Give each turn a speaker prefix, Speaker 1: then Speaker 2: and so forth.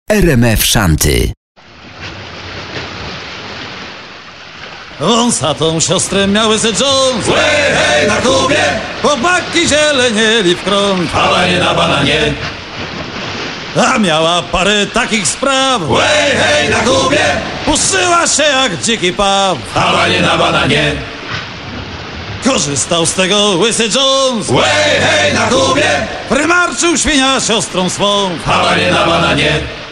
Speaker 1: RMF Szanty.
Speaker 2: Wąsatą siostrę miał Łysy Jones.
Speaker 3: Łej, hej, na Kubie!
Speaker 2: Chłopaki zielenieli w krąg.
Speaker 3: Hawanie na bananie!
Speaker 2: A miała parę takich spraw.
Speaker 3: Łej, hej, na Kubie!
Speaker 2: Puszyła się jak dziki paw.
Speaker 3: Hawanie na bananie!
Speaker 2: Korzystał z tego Łysy Jones.
Speaker 3: Łej, hej, na Kubie!
Speaker 2: Prymarczył świnia siostrą swą.
Speaker 3: Hawanie na bananie!